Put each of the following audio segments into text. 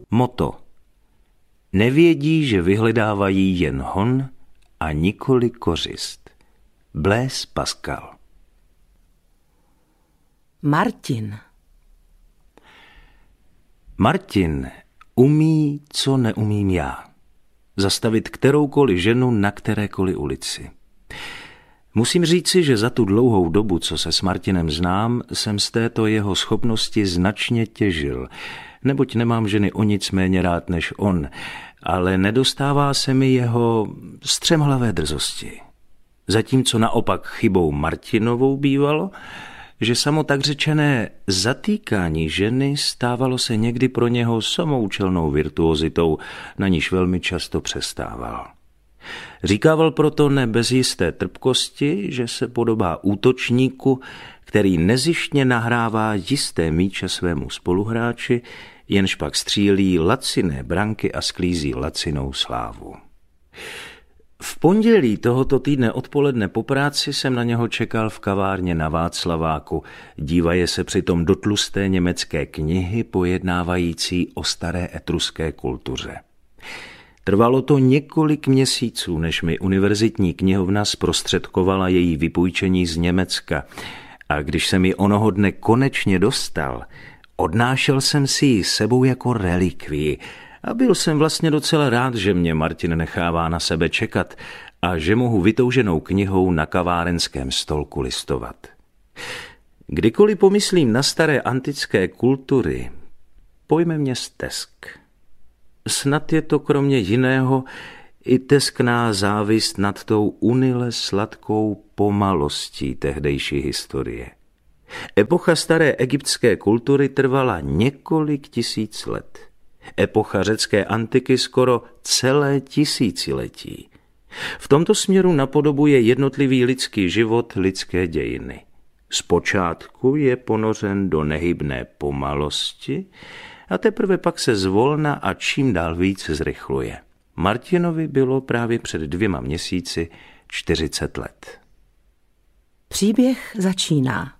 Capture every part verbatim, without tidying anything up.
Motto. Nevědí, že vyhledávají jen hon a nikoli kořist. Blaise Pascal. Martin. Martin umí, co neumím já. Zastavit kteroukoliv ženu na kterékoliv ulici. Musím říci, že za tu dlouhou dobu, co se s Martinem znám, jsem z této jeho schopnosti značně těžil, neboť nemám ženy o nic méně rád než on, ale nedostává se mi jeho střemhlavé drzosti. Zatímco naopak chybou Martinovou bývalo, že samo tak řečené zatýkání ženy stávalo se někdy pro něho samoučelnou virtuozitou, na níž velmi často přestával. Říkával proto ne bez jisté trpkosti, že se podobá útočníku, který nezištně nahrává jisté míče svému spoluhráči, jenž pak střílí laciné branky a sklízí lacinou slávu. V pondělí tohoto týdne odpoledne po práci jsem na něho čekal v kavárně na Václaváku, dívaje se přitom do tlusté německé knihy pojednávající o staré etruské kultuře. Trvalo to několik měsíců, než mi univerzitní knihovna zprostředkovala její vypůjčení z Německa, a když jsem ji onoho dne konečně dostal, odnášel jsem si ji sebou jako relikvii a byl jsem vlastně docela rád, že mě Martin nechává na sebe čekat a že mohu vytouženou knihou na kavárenském stolku listovat. Kdykoliv pomyslím na staré antické kultury, pojme mě stesk. Snad je to kromě jiného i teskná závist nad tou unile sladkou pomalostí tehdejší historie. Epocha staré egyptské kultury trvala několik tisíc let. Epocha řecké antiky skoro celé tisíciletí. V tomto směru napodobuje jednotlivý lidský život lidské dějiny. Zpočátku je ponořen do nehybné pomalosti a teprve pak se zvolna a čím dál víc zrychluje. Martinovi bylo právě před dvěma měsíci čtyřicet let. Příběh začíná.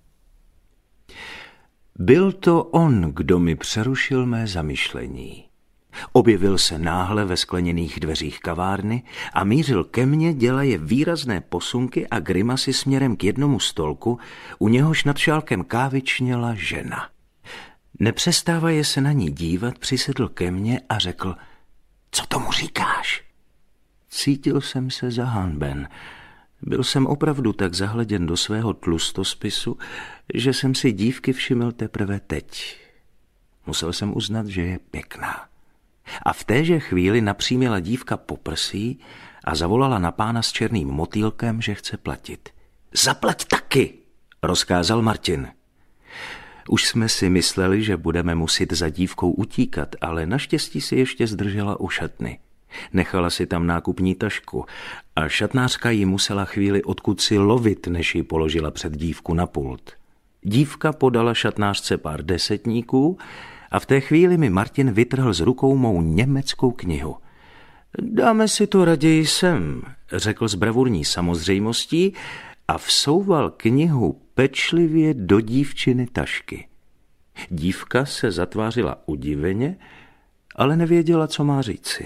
Byl to on, kdo mi přerušil mé zamyšlení. Objevil se náhle ve skleněných dveřích kavárny a mířil ke mně, dělaje výrazné posunky a grimasy směrem k jednomu stolku, u něhož nad šálkem kávy čněla žena. Nepřestávaje se na ní dívat, přisedl ke mně a řekl: Co tomu říkáš? Cítil jsem se zahanben. Byl jsem opravdu tak zahleděn do svého tlustospisu, že jsem si dívky všiml teprve teď. Musel jsem uznat, že je pěkná. A v téže chvíli napřímila dívka poprsí a zavolala na pána s černým motýlkem, že chce platit. Zaplať taky, rozkázal Martin. Už jsme si mysleli, že budeme muset za dívkou utíkat, ale naštěstí si ještě zdržela u šatny. Nechala si tam nákupní tašku a šatnářka ji musela chvíli odkud si lovit, než ji položila před dívku na pult. Dívka podala šatnářce pár desetníků a v té chvíli mi Martin vytrhl z rukou mou německou knihu. Dáme si to raději sem, řekl s bravurní samozřejmostí a vsouval knihu pečlivě do dívčiny tašky. Dívka se zatvářila udiveně, ale nevěděla, co má říci.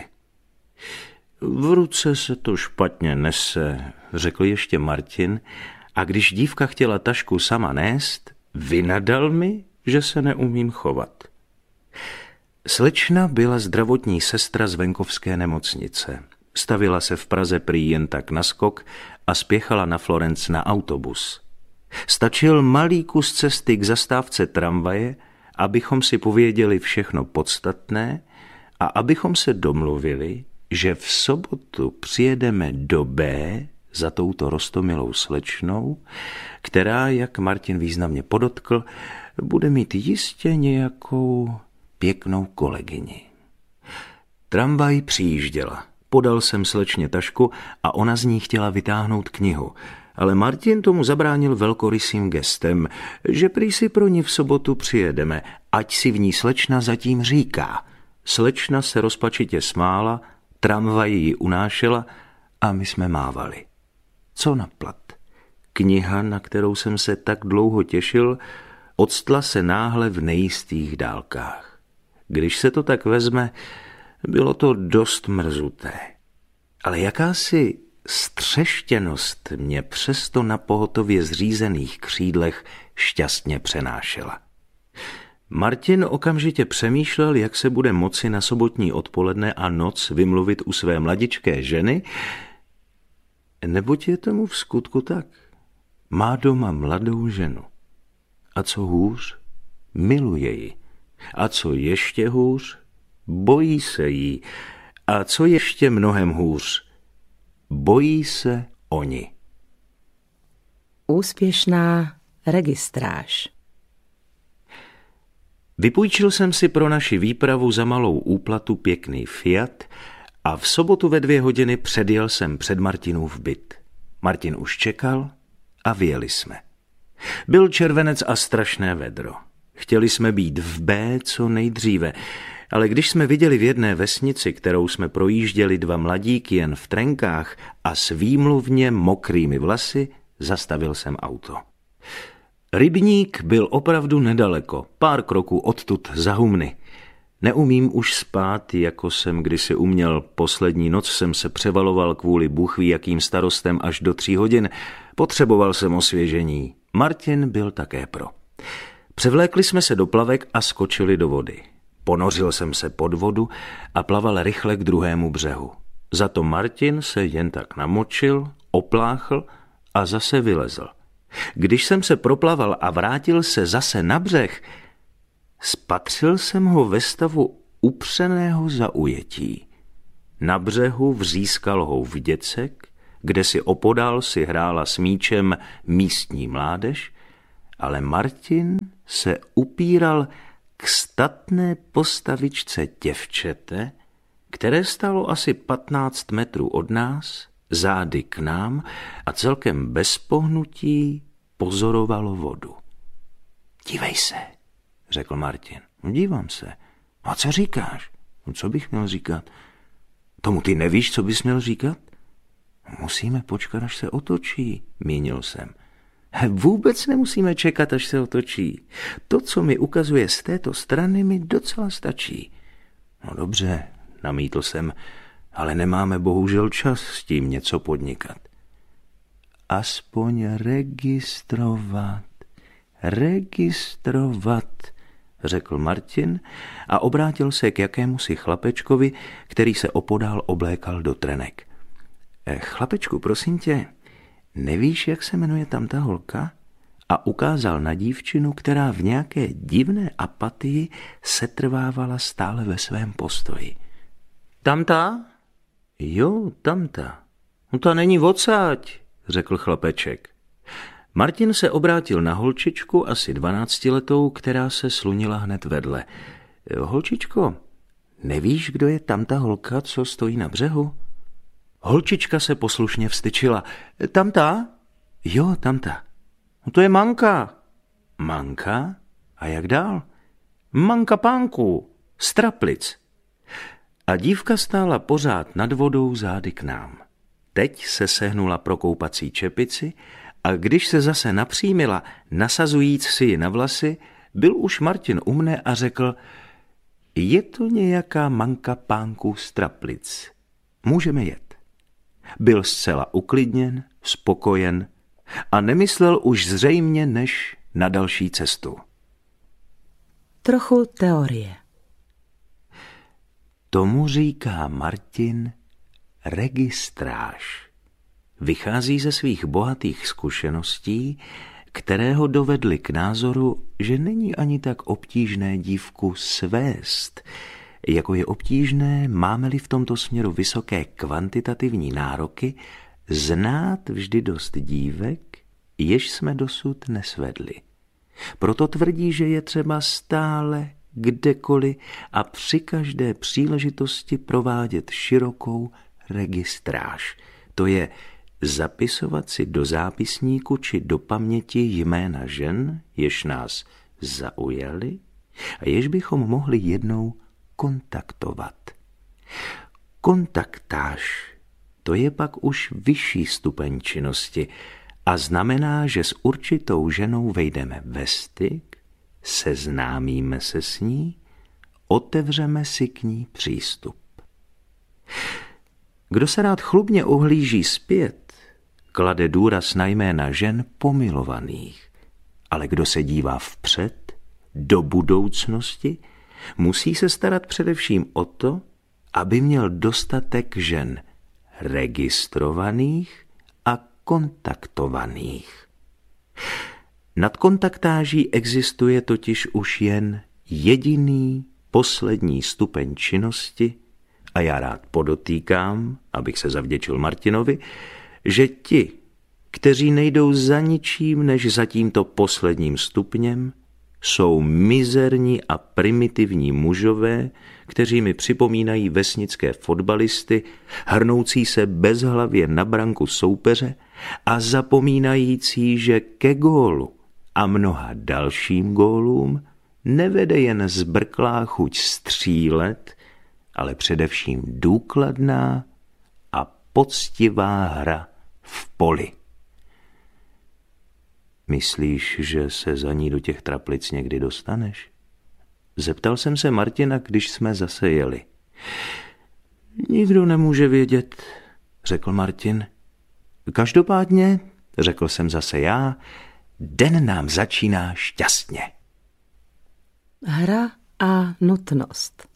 V ruce se to špatně nese, řekl ještě Martin, a když dívka chtěla tašku sama nést, vynadal mi, že se neumím chovat. Slečna byla zdravotní sestra z venkovské nemocnice. Stavila se v Praze prý jen tak na skok a spěchala na Florenc na autobus. Stačil malý kus cesty k zastávce tramvaje, abychom si pověděli všechno podstatné a abychom se domluvili, že v sobotu přijedeme do B za touto roztomilou slečnou, která, jak Martin významně podotkl, bude mít jistě nějakou pěknou kolegyni. Tramvaj přijížděla. Podal jsem slečně tašku a ona z ní chtěla vytáhnout knihu, ale Martin tomu zabránil velkorysým gestem, že prý si pro ní v sobotu přijedeme, ať si v ní slečna zatím říká. Slečna se rozpačitě smála, tramvaj ji unášela a my jsme mávali. Co naplat? Kniha, na kterou jsem se tak dlouho těšil, odstla se náhle v nejistých dálkách. Když se to tak vezme, bylo to dost mrzuté. Ale jakási střeštěnost mě přesto na pohotově zřízených křídlech šťastně přenášela. Martin okamžitě přemýšlel, jak se bude moci na sobotní odpoledne a noc vymluvit u své mladičké ženy, neboť je tomu v skutku tak. Má doma mladou ženu. A co hůř, miluje ji. A co ještě hůř, bojí se jí. A co ještě mnohem hůř, bojí se oni. Úspěšná registráž. Vypůjčil jsem si pro naši výpravu za malou úplatu pěkný Fiat a v sobotu ve dvě hodiny předjel jsem před Martinův byt. Martin už čekal a vyjeli jsme. Byl červenec a strašné vedro. Chtěli jsme být v B co nejdříve, ale když jsme viděli v jedné vesnici, kterou jsme projížděli, dva mladíky jen v trenkách a s výmluvně mokrými vlasy, zastavil jsem auto. Rybník byl opravdu nedaleko, pár kroků odtud za humny. Neumím už spát, jako jsem kdysi uměl. Poslední noc jsem se převaloval kvůli bůhví jakým starostem až do tří hodin. Potřeboval jsem osvěžení. Martin byl také pro. Převlékli jsme se do plavek a skočili do vody. Ponořil jsem se pod vodu a plaval rychle k druhému břehu. Za to Martin se jen tak namočil, opláchl a zase vylezl. Když jsem se proplaval a vrátil se zase na břeh, spatřil jsem ho ve stavu upřeného zaujetí. Na břehu vřískal houf děcek, kde si opodál si hrála s míčem místní mládež, ale Martin se upíral k statné postavičce děvčete, které stálo asi patnáct metrů od nás, zády k nám a celkem bez pohnutí pozorovalo vodu. Dívej se, řekl Martin. No, dívám se. A co říkáš? No, co bych měl říkat? Tomu ty nevíš, co bys měl říkat? Musíme počkat, až se otočí, mínil jsem. Vůbec nemusíme čekat, až se otočí. To, co mi ukazuje z této strany, mi docela stačí. No dobře, namítl jsem, ale nemáme bohužel čas s tím něco podnikat. Aspoň registrovat, registrovat, řekl Martin a obrátil se k jakémusi chlapečkovi, který se opodál oblékal do trenek. Chlapečku, prosím tě, nevíš, jak se jmenuje tam ta holka? A ukázal na dívčinu, která v nějaké divné apatii setrvávala stále ve svém postoji. Tamta? Jo, tamta. No ta není odsáď, řekl chlapeček. Martin se obrátil na holčičku, asi dvanáctiletou, která se slunila hned vedle. Holčičko, nevíš, kdo je tamta holka, co stojí na břehu? Holčička se poslušně vstyčila. Tamta? Jo, tamta. No to je Manka. Manka? A jak dál? Manka pánku, z Traplic. A dívka stála pořád nad vodou zády k nám. Teď se sehnula prokoupací čepici a když se zase napřímila, nasazujíc si ji na vlasy, byl už Martin u mne a řekl, je to nějaká Manka pánku z Traplic. Můžeme jet. Byl zcela uklidněn, spokojen a nemyslel už zřejmě než na další cestu. Trochu teorie. Tomu říká Martin registráž. Vychází ze svých bohatých zkušeností, které ho dovedly k názoru, že není ani tak obtížné dívku svést, jako je obtížné, máme-li v tomto směru vysoké kvantitativní nároky, znát vždy dost dívek, jež jsme dosud nesvedli. Proto tvrdí, že je třeba stále, kdekoliv a při každé příležitosti provádět širokou registráž. To je zapisovat si do zápisníku či do paměti jména žen, jež nás zaujaly a jež bychom mohli jednou kontaktovat. Kontaktáž, to je pak už vyšší stupeň činnosti a znamená, že s určitou ženou vejdeme ve styk, seznámíme se s ní, otevřeme si k ní přístup. Kdo se rád chlubně ohlíží zpět, klade důraz na jména žen pomilovaných, ale kdo se dívá vpřed, do budoucnosti, musí se starat především o to, aby měl dostatek žen registrovaných a kontaktovaných. Nad kontaktáží existuje totiž už jen jediný poslední stupeň činnosti a já rád podotýkám, abych se zavděčil Martinovi, že ti, kteří nejdou za ničím než za tímto posledním stupněm, jsou mizerní a primitivní mužové, kteří mi připomínají vesnické fotbalisty, hrnoucí se bezhlavě na branku soupeře a zapomínající, že ke gólu a mnoha dalším gólům nevede jen zbrklá chuť střílet, ale především důkladná a poctivá hra v poli. Myslíš, že se za ní do těch traplic někdy dostaneš? Zeptal jsem se Martina, když jsme zase jeli. Nikdo nemůže vědět, řekl Martin. Každopádně, řekl jsem zase já, den nám začíná šťastně. Hra a nutnost.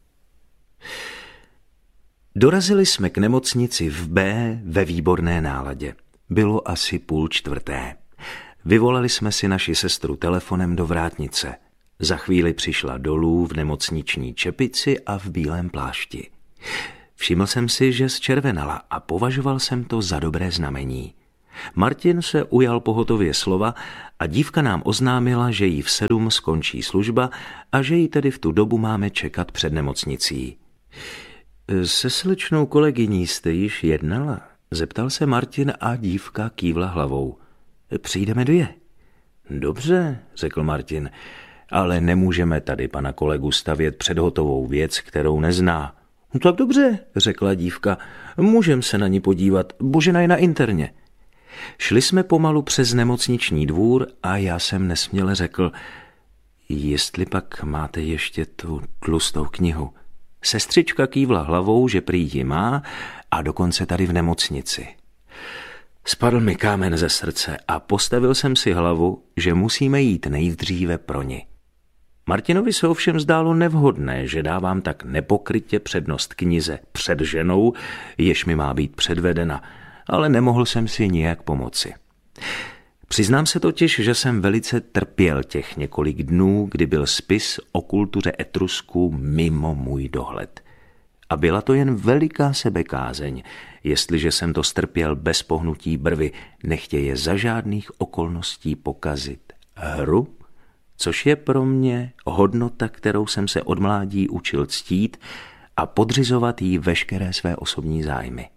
Dorazili jsme k nemocnici v B ve výborné náladě. Bylo asi půl čtvrté. Vyvolali jsme si naši sestru telefonem do vrátnice. Za chvíli přišla dolů v nemocniční čepici a v bílém plášti. Všiml jsem si, že zčervenala a považoval jsem to za dobré znamení. Martin se ujal pohotově slova a dívka nám oznámila, že jí v sedm skončí služba a že jí tedy v tu dobu máme čekat před nemocnicí. Se slečnou kolegyní jste již jednala? Zeptal se Martin a dívka kývla hlavou. Přijdeme dvě. Dobře, řekl Martin, ale nemůžeme tady pana kolegu stavět před hotovou věc, kterou nezná. No tak dobře, řekla dívka, můžem se na ní podívat, Božena je na interně. Šli jsme pomalu přes nemocniční dvůr a já jsem nesměle řekl, jestli pak máte ještě tu tlustou knihu. Sestřička kývla hlavou, že prý ji má a dokonce tady v nemocnici. Spadl mi kámen ze srdce a postavil jsem si hlavu, že musíme jít nejdříve pro ni. Martinovi se ovšem zdálo nevhodné, že dávám tak nepokrytě přednost knize před ženou, jež mi má být předvedena, ale nemohl jsem si nijak pomoci. Přiznám se totiž, že jsem velice trpěl těch několik dnů, kdy byl spis o kultuře Etrusků mimo můj dohled. A byla to jen veliká sebekázeň, jestliže jsem to strpěl bez pohnutí brvy, nechtěje za žádných okolností pokazit hru, což je pro mě hodnota, kterou jsem se od mládí učil ctít a podřizovat jí veškeré své osobní zájmy.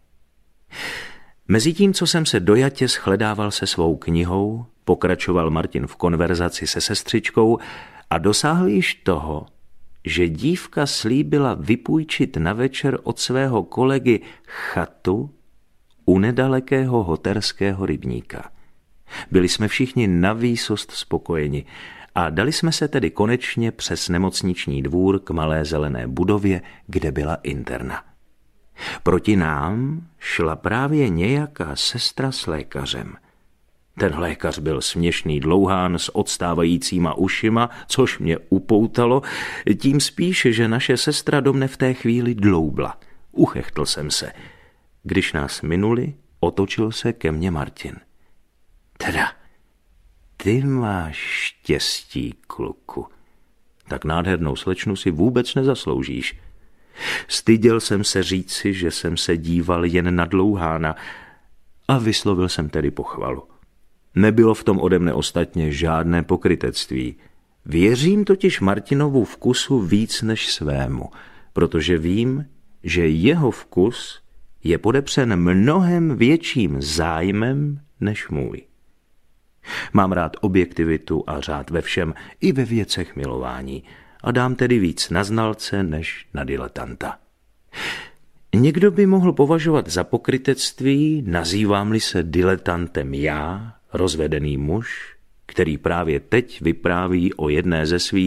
Mezitím, co jsem se dojatě shledával se svou knihou, pokračoval Martin v konverzaci se sestřičkou a dosáhl již toho, že dívka slíbila vypůjčit na večer od svého kolegy chatu u nedalekého hoterského rybníka. Byli jsme všichni na výsost spokojeni a dali jsme se tedy konečně přes nemocniční dvůr k malé zelené budově, kde byla interna. Proti nám šla právě nějaká sestra s lékařem. Ten lékař byl směšný dlouhán s odstávajícíma ušima, což mě upoutalo, tím spíš, že naše sestra do mne v té chvíli dloubla. Uchechtl jsem se. Když nás minuli, otočil se ke mně Martin. Teda, ty máš štěstí, kluku. Tak nádhernou slečnu si vůbec nezasloužíš. Styděl jsem se říci, že jsem se díval jen na dlouhána a vyslovil jsem tedy pochvalu. Nebylo v tom ode mne ostatně žádné pokrytectví. Věřím totiž Martinovu vkusu víc než svému, protože vím, že jeho vkus je podepřen mnohem větším zájmem než můj. Mám rád objektivitu a řád ve všem, i ve věcech milování, a dám tedy víc na znalce než na diletanta. Někdo by mohl považovat za pokrytectví, nazývám-li se diletantem já, rozvedený muž, který právě teď vypráví o jedné ze svých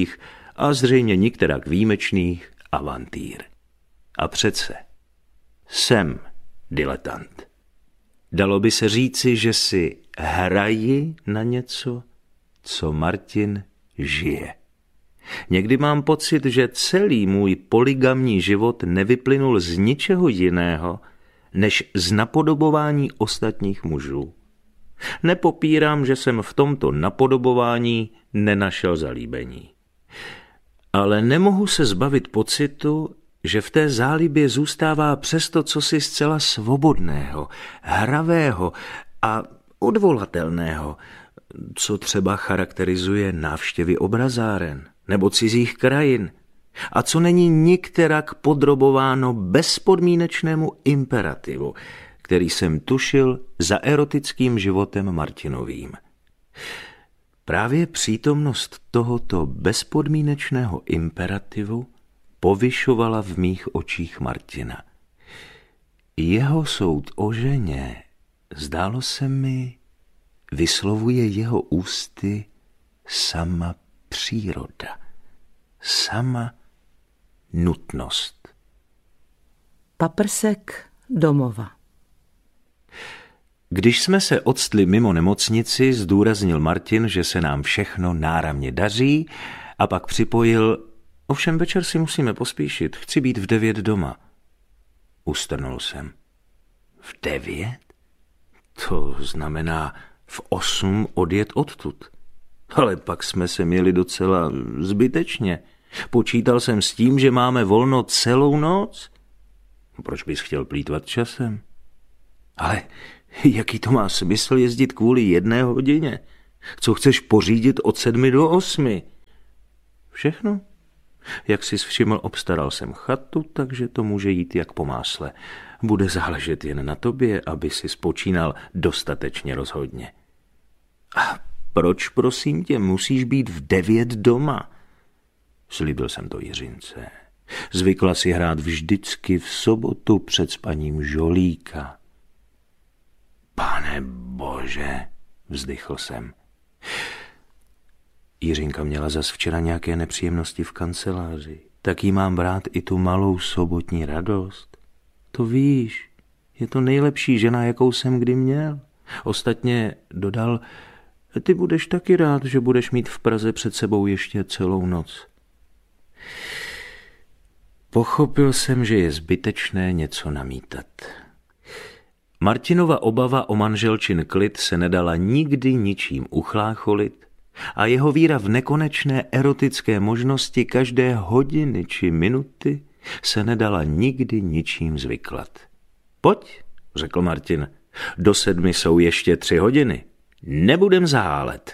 a zřejmě nikterak výjimečných avantýr. A přece jsem diletant. Dalo by se říci, že si hraji na něco, co Martin žije. Někdy mám pocit, že celý můj polygamní život nevyplynul z ničeho jiného, než z napodobování ostatních mužů. Nepopírám, že jsem v tomto napodobování nenašel zalíbení. Ale nemohu se zbavit pocitu, že v té zálibě zůstává přesto cosi zcela svobodného, hravého a odvolatelného, co třeba charakterizuje návštěvy obrazáren nebo cizích krajin a co není nikterak podrobováno bezpodmínečnému imperativu, který jsem tušil za erotickým životem Martinovým. Právě přítomnost tohoto bezpodmínečného imperativu povyšovala v mých očích Martina. Jeho soud o ženě, zdálo se mi, vyslovuje jeho ústy sama příroda, sama nutnost. Paprsek domova. Když jsme se octli mimo nemocnici, zdůraznil Martin, že se nám všechno náramně daří a pak připojil: ovšem večer si musíme pospíšit, chci být v devět doma. Ustrnul jsem. V devět? To znamená v osm odjet odtud. Ale pak jsme se měli docela zbytečně. Počítal jsem s tím, že máme volno celou noc. Proč bys chtěl plýtvat časem? Ale jaký to má smysl jezdit kvůli jedné hodině? Co chceš pořídit od sedmi do osmi? Všechno? Jak jsi všiml, obstaral jsem chatu, takže to může jít jak po másle. Bude záležet jen na tobě, aby si spočínal dostatečně rozhodně. A proč, prosím tě, musíš být v devět doma? Slíbil jsem to Jiřince. Zvykla si hrát vždycky v sobotu před spaním žolíka. Pane bože, vzdychl jsem. Jiřinka měla zas včera nějaké nepříjemnosti v kanceláři. Tak jí mám brát i tu malou sobotní radost. To víš, je to nejlepší žena, jakou jsem kdy měl. Ostatně dodal: ty budeš taky rád, že budeš mít v Praze před sebou ještě celou noc. Pochopil jsem, že je zbytečné něco namítat. Martinova obava o manželčin klid se nedala nikdy ničím uchlácholit a jeho víra v nekonečné erotické možnosti každé hodiny či minuty se nedala nikdy ničím zvyklat. Pojď, řekl Martin, do sedmi jsou ještě tři hodiny. Nebudem zahálet.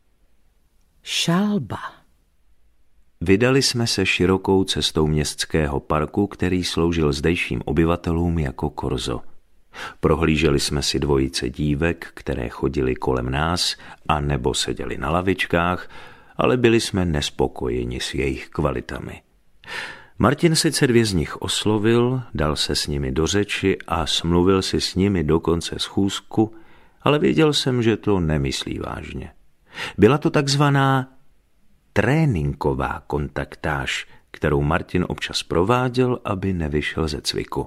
Šalba. Vydali jsme se širokou cestou městského parku, který sloužil zdejším obyvatelům jako korzo. Prohlíželi jsme si dvojice dívek, které chodily kolem nás a nebo seděli na lavičkách, ale byli jsme nespokojeni s jejich kvalitami. Martin sice dvě z nich oslovil, dal se s nimi do řeči a smluvil si s nimi do konce schůzku, ale věděl jsem, že to nemyslí vážně. Byla to takzvaná tréninková kontaktáž, kterou Martin občas prováděl, aby nevyšel ze cviku.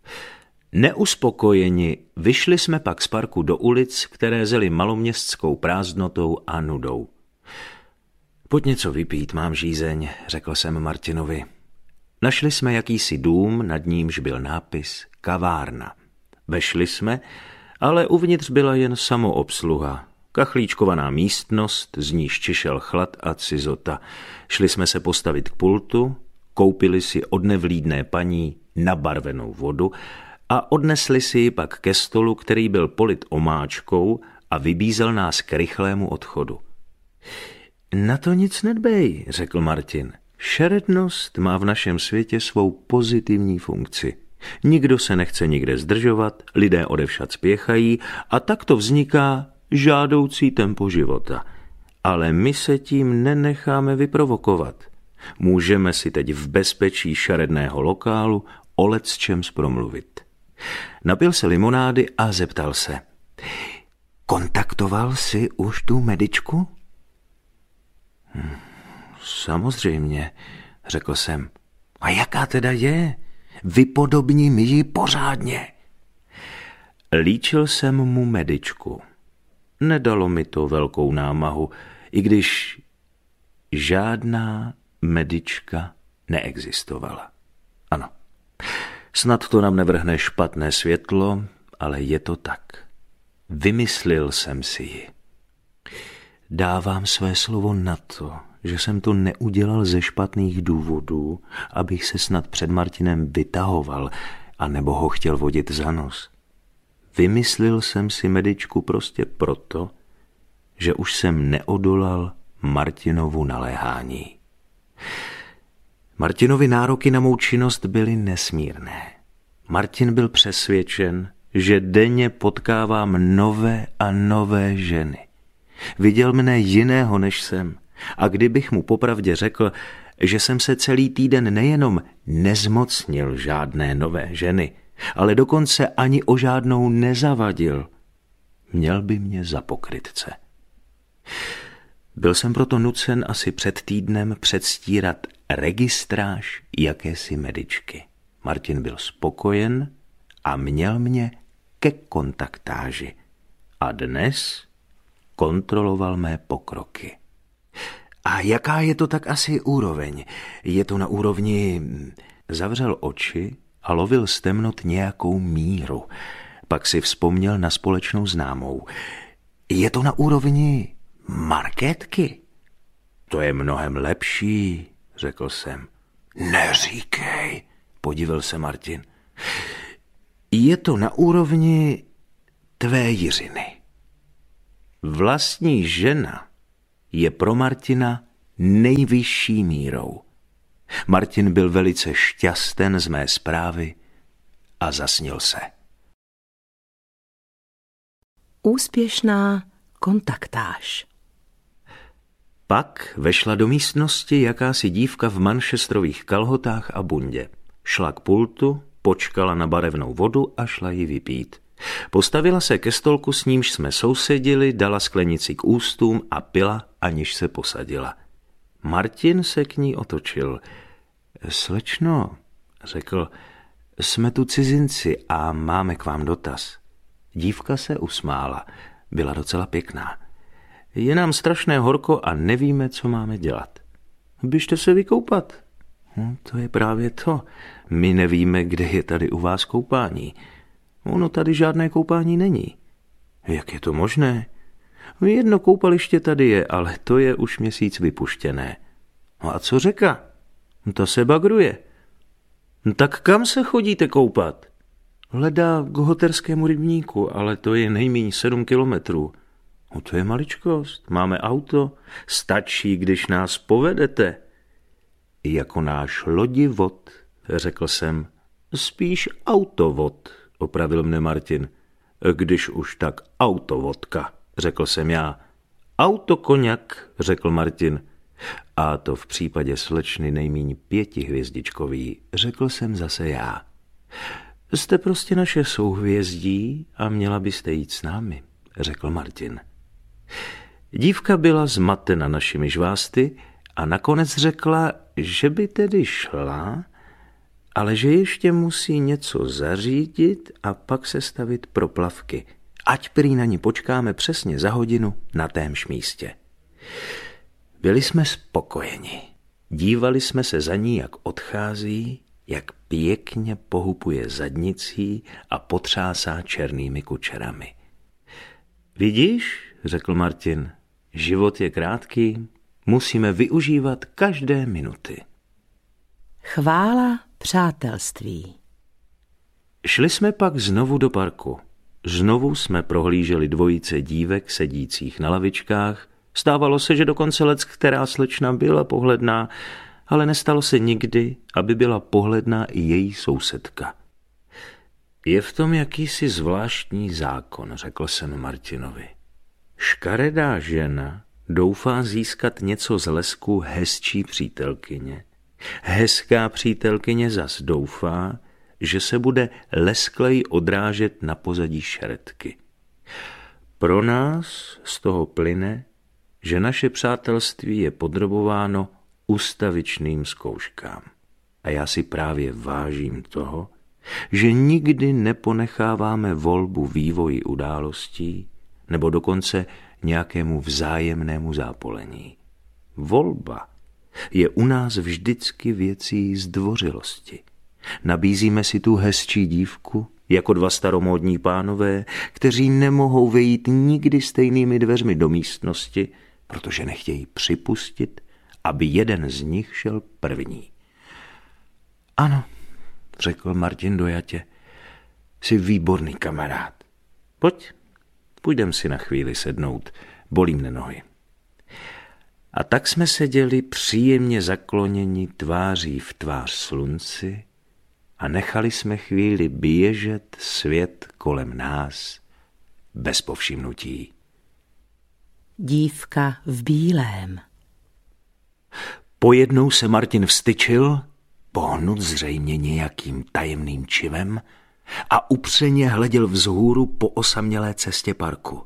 Neuspokojeni vyšli jsme pak z parku do ulic, které zely maloměstskou prázdnotou a nudou. Pojď něco vypít, mám žízeň, řekl jsem Martinovi. Našli jsme jakýsi dům, nad nímž byl nápis kavárna. Vešli jsme, ale uvnitř byla jen samoobsluha. Kachlíčkovaná místnost, z níž čišel chlad a cizota. Šli jsme se postavit k pultu, koupili si od nevlídné paní nabarvenou vodu a odnesli si ji pak ke stolu, který byl polit omáčkou a vybízel nás k rychlému odchodu. Na to nic nedbej, řekl Martin. Šerednost má v našem světě svou pozitivní funkci. Nikdo se nechce nikde zdržovat, lidé odevšad spěchají a tak to vzniká žádoucí tempo života. Ale my se tím nenecháme vyprovokovat. Můžeme si teď v bezpečí šaredného lokálu o lecčems promluvit. Napil se limonády a zeptal se. Kontaktoval jsi už tu medičku? Hm, samozřejmě, řekl jsem. A jaká teda je? Vypodobni mi ji pořádně. Líčil jsem mu medičku. Nedalo mi to velkou námahu, i když žádná medička neexistovala. Ano, snad to nám nevrhne špatné světlo, ale je to tak. Vymyslil jsem si ji. Dávám své slovo na to, že jsem to neudělal ze špatných důvodů, abych se snad před Martinem vytahoval a nebo ho chtěl vodit za nos. Vymyslil jsem si medičku prostě proto, že už jsem neodolal Martinovu naléhání. Martinovi nároky na mou činnost byly nesmírné. Martin byl přesvědčen, že denně potkávám nové a nové ženy. Viděl mne jiného, než jsem. A kdybych mu popravdě řekl, že jsem se celý týden nejenom nezmocnil žádné nové ženy, ale dokonce ani o žádnou nezavadil, měl by mě za pokrytce. Byl jsem proto nucen asi před týdnem předstírat registráž jakési medičky. Martin byl spokojen a měl mě ke kontaktáži. A dnes kontroloval mé pokroky. A jaká je to tak asi úroveň? Je to na úrovni... Zavřel oči a lovil z temnot nějakou míru. Pak si vzpomněl na společnou známou. Je to na úrovni marketky? To je mnohem lepší, řekl jsem. Neříkej, podivil se Martin. Je to na úrovni tvé Jiřiny. Vlastní žena je pro Martina nejvyšší mírou. Martin byl velice šťasten z mé zprávy a zasnil se. Úspěšná kontaktáž. Pak vešla do místnosti jakási dívka v manchesterových kalhotách a bundě. Šla k pultu, počkala na barevnou vodu a šla ji vypít. Postavila se ke stolku, s nímž jsme sousedili, dala sklenici k ústům a pila, aniž se posadila. Martin se k ní otočil. Slečno, řekl, jsme tu cizinci a máme k vám dotaz. Dívka se usmála, byla docela pěkná. Je nám strašné horko a nevíme, co máme dělat. Běžte se vykoupat. No, to je právě to. My nevíme, kde je tady u vás koupání. Ono tady žádné koupání není. Jak je to možné? Jedno koupaliště tady je, ale to je už měsíc vypuštěné. No a co řeka? Ta se bagruje. Tak kam se chodíte koupat? Hledá k hoterskému rybníku, ale to je nejméně sedm kilometrů. No to je maličkost, máme auto, stačí, když nás povedete. Jako náš lodivod, řekl jsem. Spíš autovod, opravil mne Martin. Když už tak autovodka, řekl jsem já. Autokoňak, řekl Martin. A to v případě slečny nejmíň pětihvězdičkový, řekl jsem zase já. Jste prostě naše souhvězdí a měla byste jít s námi, řekl Martin. Dívka byla zmatena našimi žvásty a nakonec řekla, že by tedy šla, ale že ještě musí něco zařídit a pak se stavit pro plavky. Ať prý na ní počkáme přesně za hodinu na témž místě. Byli jsme spokojeni. Dívali jsme se za ní, jak odchází, jak pěkně pohupuje zadnicí a potřásá černými kučerami. Vidíš, řekl Martin, život je krátký, musíme využívat každé minuty. Chvála přátelství. Šli jsme pak znovu do parku. Znovu jsme prohlíželi dvojice dívek sedících na lavičkách. Stávalo se, že dokonce lec, která slečna byla pohledná, ale nestalo se nikdy, aby byla pohledná i její sousedka. Je v tom jakýsi zvláštní zákon, řekl jsem Martinovi. Škaredá žena doufá získat něco z lesku hezčí přítelkyně. Hezká přítelkyně zas doufá, že se bude leskleji odrážet na pozadí šeretky. Pro nás z toho plyne, že naše přátelství je podrobováno ustavičným zkouškám. A já si právě vážím toho, že nikdy neponecháváme volbu vývoji událostí nebo dokonce nějakému vzájemnému zápolení. Volba je u nás vždycky věcí zdvořilosti. Nabízíme si tu hezčí dívku, jako dva staromódní pánové, kteří nemohou vejít nikdy stejnými dveřmi do místnosti, protože nechtějí připustit, aby jeden z nich šel první. Ano, řekl Martin dojatě, jsi výborný kamarád. Pojď, půjdem si na chvíli sednout, bolí mne nohy. A tak jsme seděli příjemně zakloněni tváří v tvář slunci a nechali jsme chvíli běžet svět kolem nás bez povšimnutí. Dívka v bílém. Pojednou se Martin vstyčil, pohnut zřejmě nějakým tajemným čivem, a upřeně hleděl vzhůru po osamělé cestě parku.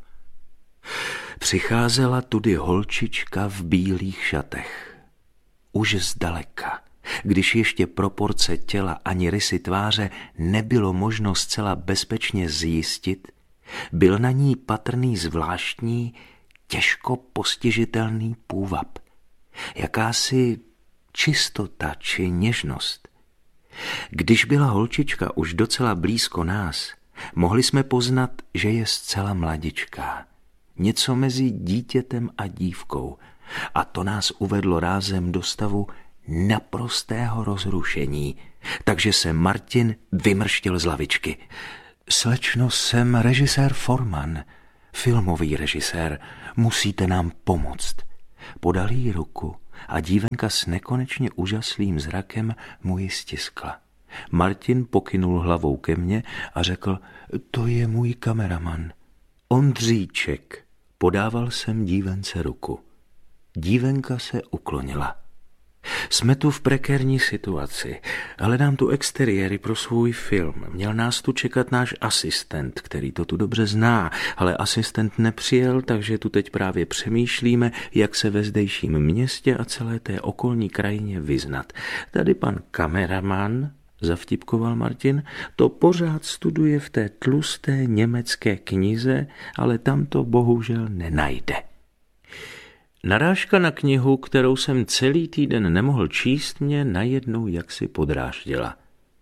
Přicházela tudy holčička v bílých šatech. Už zdaleka, když ještě proporce těla ani rysy tváře nebylo možno zcela bezpečně zjistit, byl na ní patrný zvláštní, těžko postižitelný půvab. Jakási čistota či něžnost. Když byla holčička už docela blízko nás, mohli jsme poznat, že je zcela mladičká. Něco mezi dítětem a dívkou. A to nás uvedlo rázem do stavu naprostého rozrušení. Takže se Martin vymrštil z lavičky. Slečno, jsem režisér Forman, filmový režisér. Musíte nám pomoct. Podal jí ruku a dívenka s nekonečně úžaslým zrakem mu ji stiskla. Martin pokynul hlavou ke mně a řekl, to je můj kameraman. Ondříček. Podával jsem dívence ruku. Dívenka se uklonila. Jsme tu v prekérní situaci. Hledám tu exteriéry pro svůj film. Měl nás tu čekat náš asistent, který to tu dobře zná, ale asistent nepřijel, takže tu teď právě přemýšlíme, jak se ve zdejším městě a celé té okolní krajině vyznat. Tady pan kameraman, zavtipkoval Martin, to pořád studuje v té tlusté německé knize, ale tam to bohužel nenajde. Narážka na knihu, kterou jsem celý týden nemohl číst, mě najednou jaksi podráždila.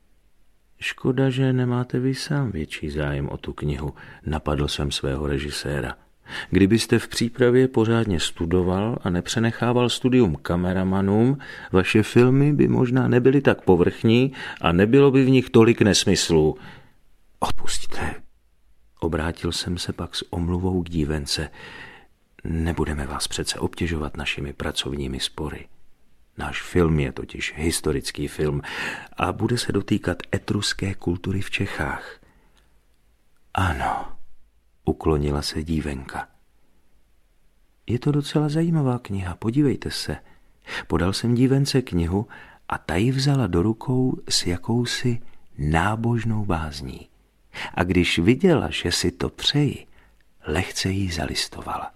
Škoda, že nemáte vy sám větší zájem o tu knihu, napadl jsem svého režiséra. Kdybyste v přípravě pořádně studoval a nepřenechával studium kameramanům, vaše filmy by možná nebyly tak povrchní a nebylo by v nich tolik nesmyslů. Odpusťte, obrátil jsem se pak s omluvou k dívence. Nebudeme vás přece obtěžovat našimi pracovními spory. Náš film je totiž historický film a bude se dotýkat etruské kultury v Čechách. Ano, uklonila se dívenka. Je to docela zajímavá kniha, podívejte se. Podal jsem dívence knihu a ta ji vzala do rukou s jakousi nábožnou bázní. A když viděla, že si to přeji, lehce jí zalistovala.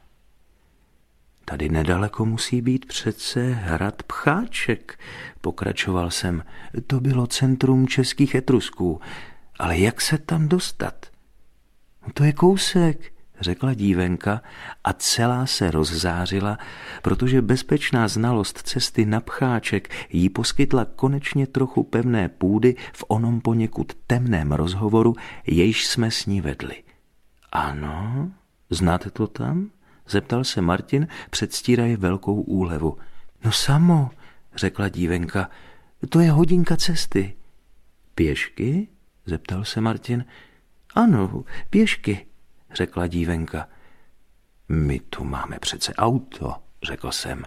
Tady nedaleko musí být přece hrad Pcháček, pokračoval jsem. To bylo centrum českých Etrusků, ale jak se tam dostat? To je kousek, řekla dívenka a celá se rozzářila, protože bezpečná znalost cesty na Pcháček jí poskytla konečně trochu pevné půdy v onom poněkud temném rozhovoru, jejž jsme s ní vedli. Ano, znáte to tam? Zeptal se Martin, předstíraje velkou úlevu. No samo, řekla dívenka, to je hodinka cesty. Pěšky? Zeptal se Martin. Ano, pěšky, řekla dívenka. My tu máme přece auto, řekl jsem.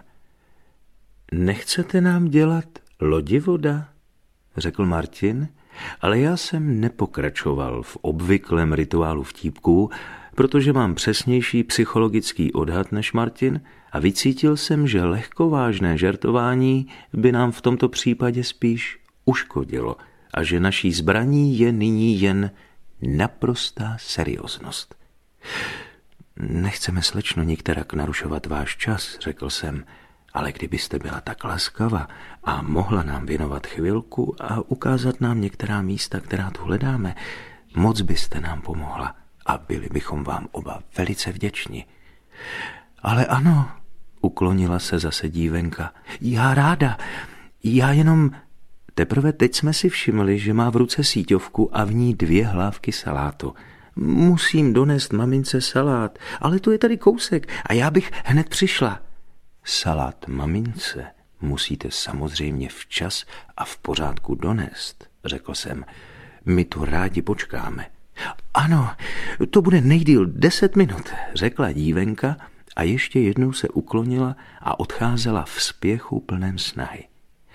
Nechcete nám dělat lodivoda? Řekl Martin, ale já jsem nepokračoval v obvyklém rituálu vtípků, protože mám přesnější psychologický odhad než Martin a vycítil jsem, že lehkovážné žertování by nám v tomto případě spíš uškodilo a že naší zbraní je nyní jen naprostá serióznost. Nechceme, slečno, nikterak narušovat váš čas, řekl jsem, Ale kdybyste byla tak laskava a mohla nám věnovat chvilku a ukázat nám některá místa, která tu hledáme, moc byste nám pomohla a byli bychom vám oba velice vděční. Ale ano, uklonila se zase dívenka. Já ráda, já jenom... Teprve teď jsme si všimli, že má v ruce síťovku a v ní dvě hlávky salátu. Musím donést mamince salát, ale tu je tady kousek a já bych hned přišla. Salát mamince musíte samozřejmě včas a v pořádku donést, řekl jsem. My tu rádi počkáme. Ano, to bude nejdýl deset minut, řekla dívenka a ještě jednou se uklonila a odcházela v spěchu plném snahy.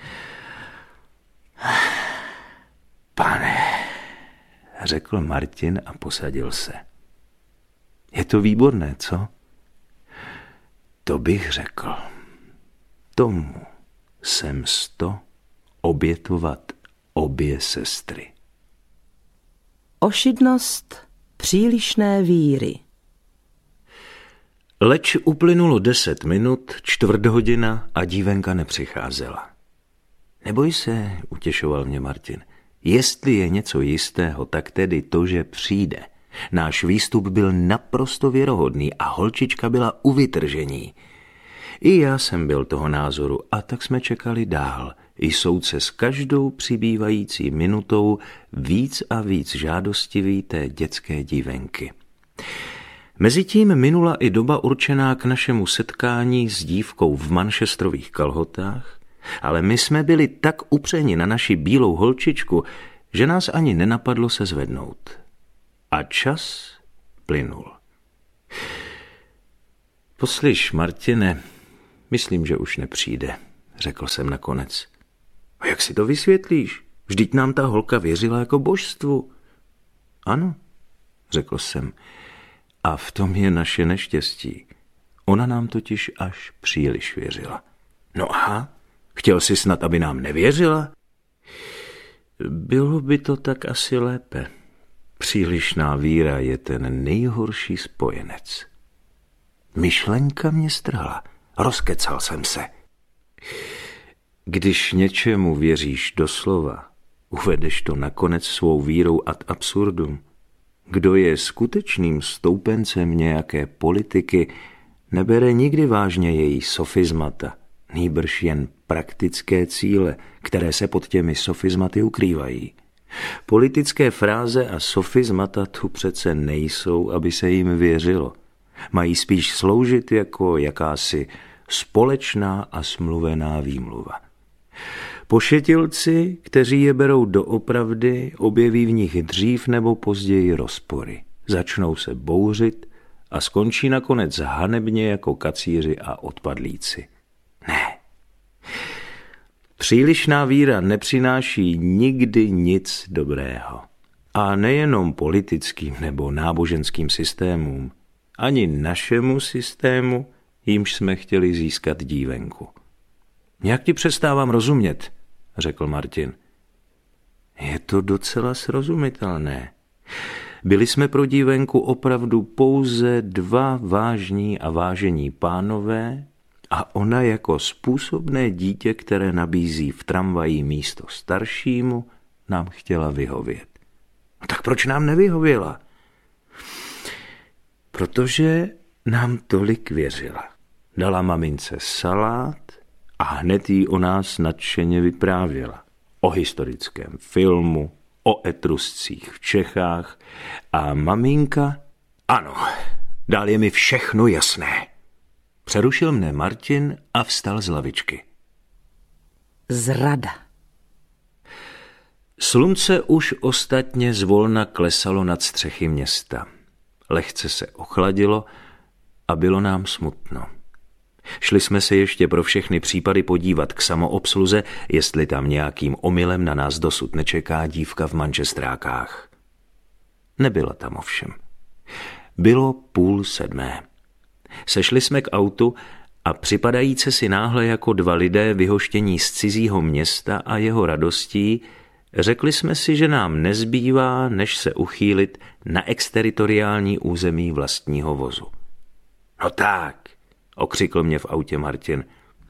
Pane, řekl Martin a posadil se. Je to výborné, co? To bych řekl. Tomu jsem sto obětovat obě sestry. Ošidnost přílišné víry. Leč uplynulo deset minut, čtvrt hodina a dívenka nepřicházela. Neboj se, utěšoval mě Martin. Jestli je něco jistého, tak tedy to, že přijde. Náš výstup byl naprosto věrohodný a holčička byla u vytržení. I já jsem byl toho názoru a tak jsme čekali dál. I soudce s každou přibývající minutou víc a víc žádostivý té dětské dívenky. Mezitím minula i doba určená k našemu setkání s dívkou v manchesterových kalhotách, ale my jsme byli tak upřeni na naši bílou holčičku, že nás ani nenapadlo se zvednout. A čas plynul. Poslyš, Martine, myslím, že už nepřijde, řekl jsem nakonec. A jak si to vysvětlíš? Vždyť nám ta holka věřila jako božstvu. Ano, řekl jsem. A v tom je naše neštěstí. Ona nám totiž až příliš věřila. No aha, chtěl jsi snad, aby nám nevěřila? Bylo by to tak asi lépe. Přílišná víra je ten nejhorší spojenec. Myšlenka mě strhla. Rozkecal jsem se. Když něčemu věříš doslova, uvedeš to nakonec svou vírou ad absurdum. Kdo je skutečným stoupencem nějaké politiky, nebere nikdy vážně její sofismata, nýbrž jen praktické cíle, které se pod těmi sofismaty ukrývají. Politické fráze a sofismata tu přece nejsou, aby se jim věřilo. Mají spíš sloužit jako jakási společná a smluvená výmluva. Pošetilci, kteří je berou doopravdy, objeví v nich dřív nebo později rozpory. Začnou se bouřit a skončí nakonec hanebně jako kacíři a odpadlíci. Ne. Přílišná víra nepřináší nikdy nic dobrého. A nejenom politickým nebo náboženským systémům, ani našemu systému, jímž jsme chtěli získat dívenku. Nějak ti přestávám rozumět, řekl Martin. Je to docela srozumitelné. Byli jsme pro dívenku opravdu pouze dva vážní a vážení pánové a ona jako způsobné dítě, které nabízí v tramvaji místo staršímu, nám chtěla vyhovět. No tak proč nám nevyhověla? Protože nám tolik věřila. Dala mamince salát a hned jí o nás nadšeně vyprávěla. O historickém filmu, o Etruscích v Čechách a maminka... Ano, dál je mi všechno jasné. Přerušil mne Martin a vstal z lavičky. Zrada. Slunce už ostatně zvolna klesalo nad střechy města. Lehce se ochladilo a bylo nám smutno. Šli jsme se ještě pro všechny případy podívat k samoobsluze, jestli tam nějakým omylem na nás dosud nečeká dívka v manchestrákách. Nebyla tam ovšem. Bylo půl sedmé. Sešli jsme k autu a připadajíce si náhle jako dva lidé vyhoštění z cizího města a jeho radostí, řekli jsme si, že nám nezbývá, než se uchýlit na exteritoriální území vlastního vozu. No tak, okřikl mě v autě Martin,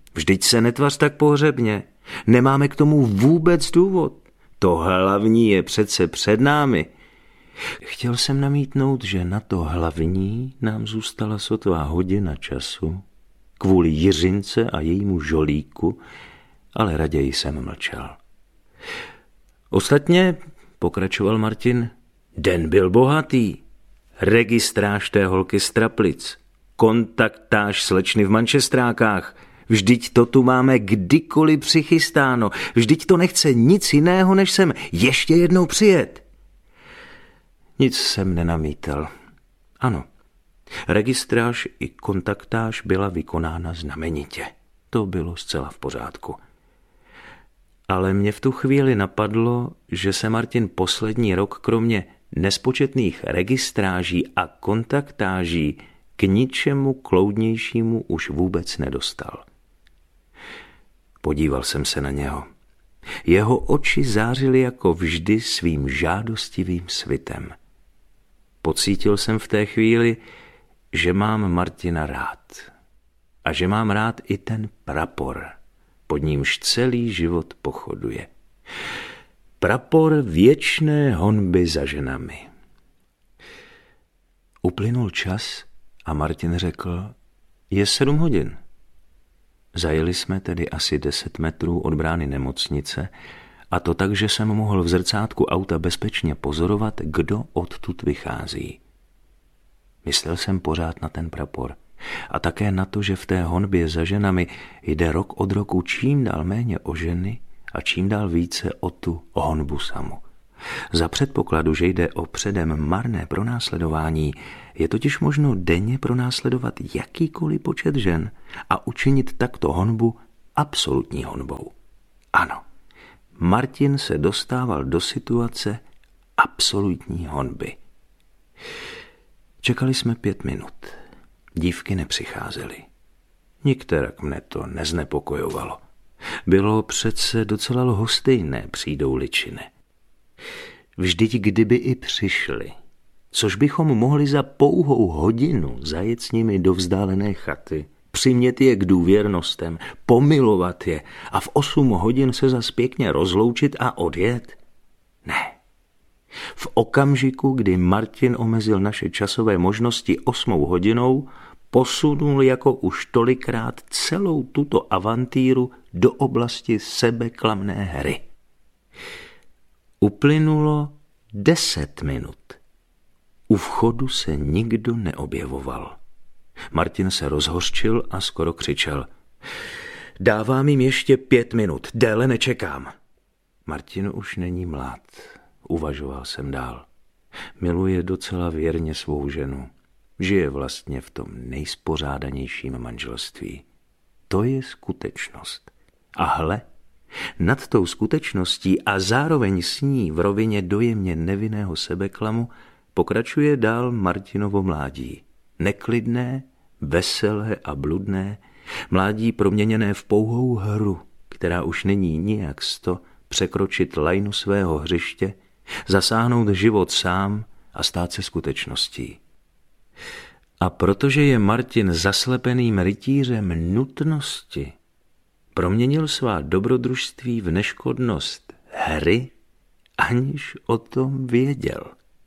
Vždyť se netvař tak pohřebně. Nemáme k tomu vůbec důvod. To hlavní je přece před námi. Chtěl jsem namítnout, že na to hlavní nám zůstala sotva hodina času kvůli Jiřince a jejímu žolíku, ale raději jsem mlčel. Ostatně, pokračoval Martin, den byl bohatý. Registráž té holky z Traplic, kontaktáž slečny v mančestrákách, vždyť to tu máme kdykoliv přichystáno, vždyť to nechce nic jiného, než sem ještě jednou přijet. Nic jsem nenamítal. Ano, registráž i kontaktáž byla vykonána znamenitě. To bylo zcela v pořádku. Ale mě v tu chvíli napadlo, že se Martin poslední rok kromě nespočetných registráží a kontaktáží k ničemu kloudnějšímu už vůbec nedostal. Podíval jsem se na něho. Jeho oči zářily jako vždy svým žádostivým svitem. Pocítil jsem v té chvíli, že mám Martina rád. A že mám rád i ten prapor, pod nímž celý život pochoduje. Prapor věčné honby za ženami. Uplynul čas a Martin řekl, je sedm hodin. Zajeli jsme tedy asi deset metrů od brány nemocnice, a to tak, že jsem mohl v zrcátku auta bezpečně pozorovat, kdo odtud vychází. Myslel jsem pořád na ten prapor a také na to, že v té honbě za ženami jde rok od roku čím dál méně o ženy a čím dál více o tu honbu samu. Za předpokladu, že jde o předem marné pronásledování, je totiž možno denně pronásledovat jakýkoliv počet žen a učinit takto honbu absolutní honbou. Ano, Martin se dostával do situace absolutní honby. Čekali jsme pět minut. Dívky nepřicházely. Nikterak mne to neznepokojovalo. Bylo přece docela lhostejné, přijdou-li či ne. Vždyť kdyby i přišli, což bychom mohli za pouhou hodinu zajet s nimi do vzdálené chaty, přimět je k důvěrnostem, pomilovat je a v osm hodin se zas pěkně rozloučit a odjet? Ne. V okamžiku, kdy Martin omezil naše časové možnosti osmou hodinou, posunul jako už tolikrát celou tuto avantýru do oblasti sebeklamné hry. Uplynulo deset minut. U vchodu se nikdo neobjevoval. Martin se rozhořčil a skoro křičel. Dávám jim ještě pět minut, déle nečekám. Martin už není mlád, uvažoval jsem dál. Miluje docela věrně svou ženu. Žije vlastně v tom nejspořádanějším manželství. To je skutečnost. A hle, nad tou skutečností a zároveň s ní v rovině dojemně nevinného sebeklamu pokračuje dál Martinovo mládí. Neklidné, veselé a bludné, mládí proměněné v pouhou hru, která už není nijak sto překročit lajnu svého hřiště, zasáhnout život sám a stát se skutečností. A protože je Martin zaslepeným rytířem nutnosti, proměnil svá dobrodružství v neškodnost hry, aniž o tom věděl.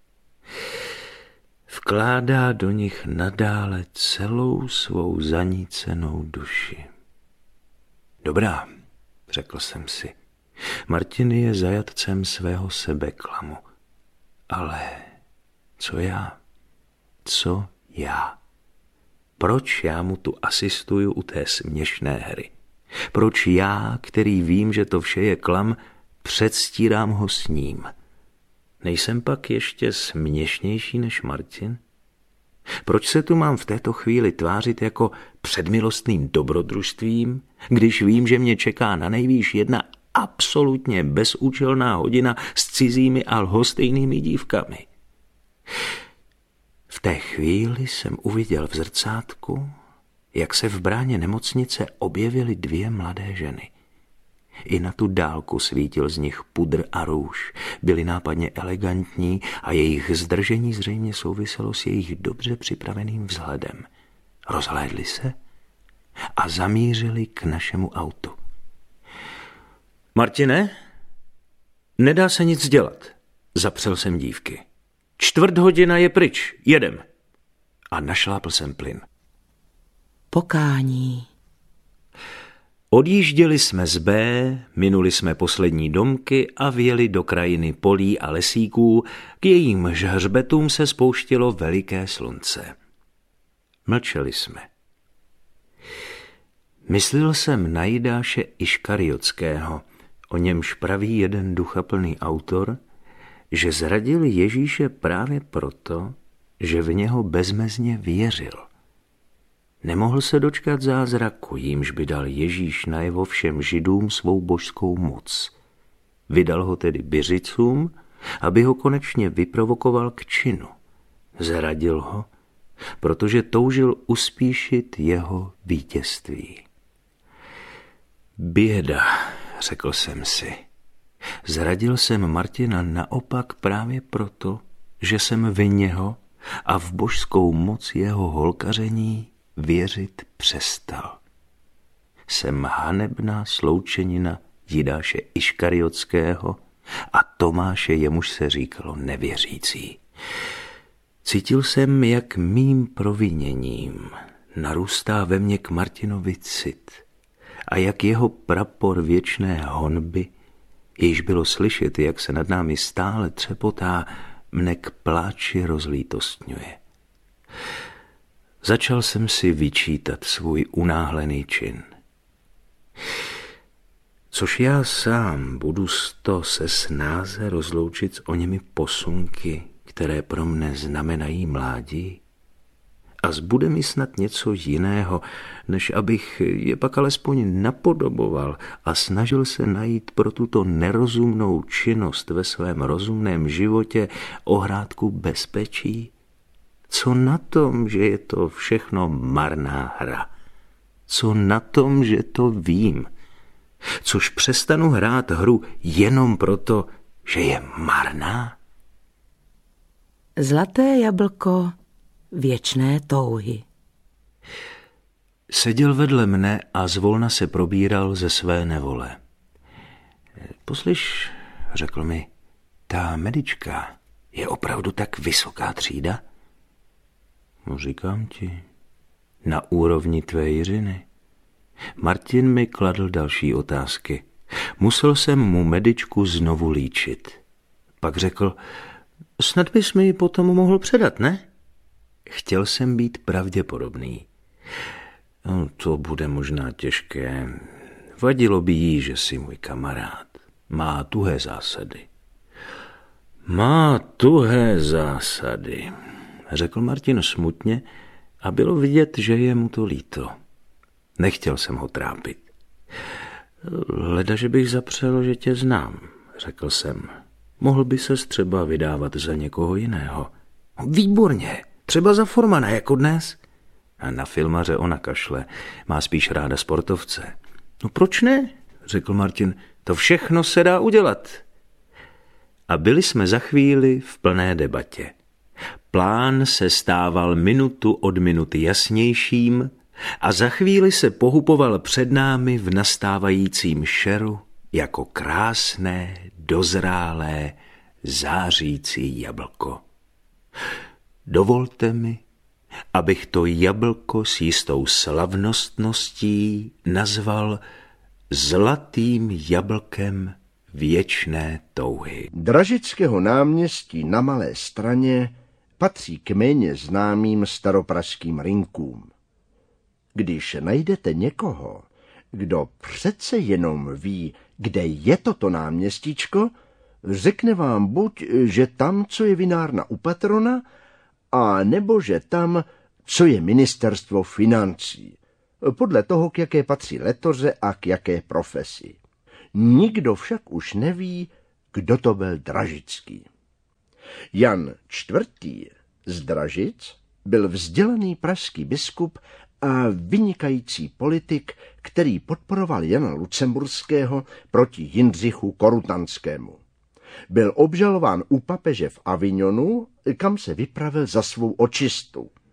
Vkládá do nich nadále celou svou zanícenou duši. Dobrá, řekl jsem si, Martin je zajatcem svého sebeklamu. Ale co já? Co já? Proč já mu tu asistuju u té směšné hry? Proč já, který vím, že to vše je klam, předstírám ho s ním? Nejsem pak ještě směšnější než Martin? Proč se tu mám v této chvíli tvářit jako předmilostným dobrodružstvím, když vím, že mě čeká na nejvýš jedna absolutně bezúčelná hodina s cizími a lhostejnými dívkami? V té chvíli jsem uviděl v zrcátku, jak se v bráně nemocnice objevily dvě mladé ženy. I na tu dálku svítil z nich pudr a růž, byly nápadně elegantní a jejich zdržení zřejmě souviselo s jejich dobře připraveným vzhledem. Rozhlédli se a zamířili k našemu autu. Martine, nedá se nic dělat, zapřel jsem dívky. Čtvrt hodina je pryč, jedem. A našlápl jsem plyn. Pokání. Odjížděli jsme z B, minuli jsme poslední domky a vjeli do krajiny polí a lesíků, k jejímž hřbetům se spouštilo veliké slunce. Mlčeli jsme. Myslel jsem na Jidáše Iškariotského, o němž praví jeden duchaplný autor, že zradil Ježíše právě proto, že v něho bezmezně věřil. Nemohl se dočkat zázraku, jímž by dal Ježíš najevo všem Židům svou božskou moc. Vydal ho tedy Byřicům, aby ho konečně vyprovokoval k činu. Zradil ho, protože toužil uspíšit jeho vítězství. Běda, řekl jsem si. Zradil jsem Martina naopak právě proto, že jsem v něho a v božskou moc jeho holkaření věřit přestal. Jsem hanebná sloučenina Jidáše Iškariotského a Tomáše, jemuž se říkalo nevěřící. Cítil jsem, jak mým proviněním narůstá ve mně k Martinovi cit a jak jeho prapor věčné honby, jež bylo slyšet, jak se nad námi stále třepotá, mne k pláči rozlítostňuje. Začal jsem si vyčítat svůj unáhlený čin. Což já sám budu sto se snáze rozloučit s oněmi posunky, které pro mne znamenají mládí? A zbude mi snad něco jiného, než abych je pak alespoň napodoboval a snažil se najít pro tuto nerozumnou činnost ve svém rozumném životě ohrádku bezpečí? Co na tom, že je to všechno marná hra? Co na tom, že to vím? Což přestanu hrát hru jenom proto, že je marná? Zlaté jablko věčné touhy. Seděl vedle mne a zvolna se probíral ze své nevole. Poslyš, řekl mi, ta medička je opravdu tak vysoká třída? No, říkám ti, na úrovni tvé Jiřiny. Martin mi kladl další otázky. Musel jsem mu medičku znovu líčit. Pak řekl, snad bys mi ji potom mohl předat, ne? Chtěl jsem být pravděpodobný. No, to bude možná těžké. Vadilo by jí, že jsi můj kamarád. Má tuhé zásady. Má tuhé zásady, řekl Martin smutně a bylo vidět, že je mu to líto. Nechtěl jsem ho trápit. Leda, že bych zapřel, že tě znám, řekl jsem. Mohl by ses třeba vydávat za někoho jiného. Výborně, třeba za Formana, jako dnes. A na filmaře ona kašle, má spíš ráda sportovce. No proč ne, řekl Martin, to všechno se dá udělat. A byli jsme za chvíli v plné debatě. Plán se stával minutu od minuty jasnějším a za chvíli se pohupoval před námi v nastávajícím šeru jako krásné, dozrálé, zářící jablko. Dovolte mi, abych to jablko s jistou slavnostností nazval zlatým jablkem věčné touhy. Dražického náměstí na Malé Straně patří k méně známým staropražským rinkům. Když najdete někoho, kdo přece jenom ví, kde je toto náměstíčko, řekne vám buď, že tam, co je vinárna u patrona, a nebo že tam, co je ministerstvo financí, podle toho, k jaké patří letoře a k jaké profesi. Nikdo však už neví, kdo to byl Dražický. Jan čtvrtý z Dražic byl vzdělaný pražský biskup a vynikající politik, který podporoval Jana Lucemburského proti Jindřichu Korutanskému. Byl obžalován u papeže v Avignonu, kam se vypravil za svou očistu.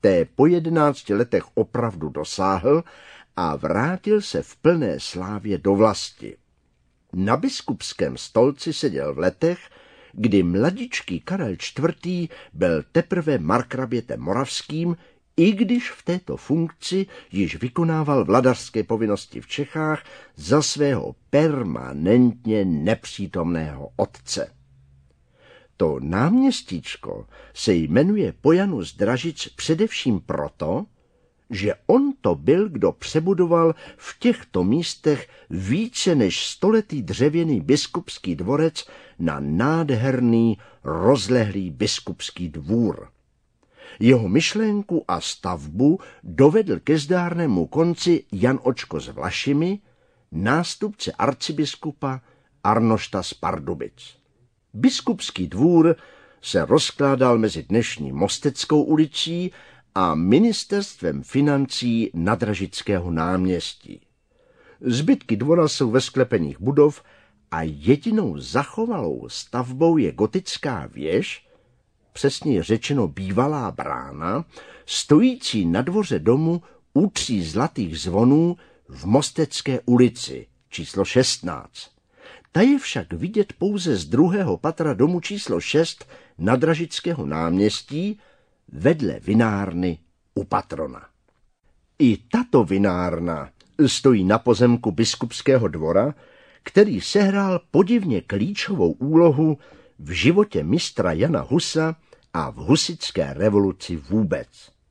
Té po jedenácti letech opravdu dosáhl a vrátil se v plné slávě do vlasti. Na biskupském stolci seděl v letech, kdy mladičký Karel čtvrtý byl teprve markrabětem moravským, i když v této funkci již vykonával vladařské povinnosti v Čechách za svého permanentně nepřítomného otce. To náměstíčko se jmenuje po Janu z Dražic především proto, že on to byl, kdo přebudoval v těchto místech více než stoletý dřevěný biskupský dvorec na nádherný, rozlehlý biskupský dvůr. Jeho myšlenku a stavbu dovedl ke zdárnému konci Jan Očko z Vlašimi, nástupce arcibiskupa Arnošta z Pardubic. Biskupský dvůr se rozkládal mezi dnešní Mosteckou ulicí a ministerstvem financí Nadražického náměstí. Zbytky dvora jsou ve sklepeních budov a jedinou zachovalou stavbou je gotická věž, přesně řečeno bývalá brána, stojící na dvoře domu u tří zlatých zvonů v Mostecké ulici číslo šestnáct. Ta je však vidět pouze z druhého patra domu číslo šest Nadražického náměstí vedle vinárny u patrona. I tato vinárna stojí na pozemku biskupského dvora, který sehrál podivně klíčovou úlohu v životě mistra Jana Husa a v husitské revoluci vůbec.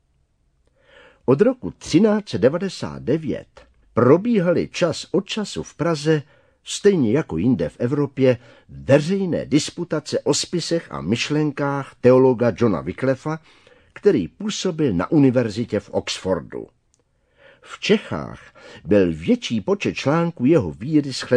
Od roku třináct set devadesát devět probíhaly čas od času v Praze, stejně jako jinde v Evropě, veřejné disputace o spisech a myšlenkách teologa Johna Wyclefa, který působil na univerzitě v Oxfordu. V Čechách byl větší počet článků jeho víry